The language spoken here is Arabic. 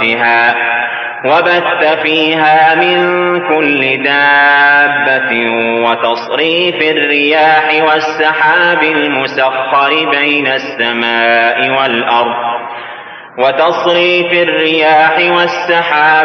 خلقها وبث فيها من كل دابة وتصريف الرياح والسحاب المسخر بين السماء والأرض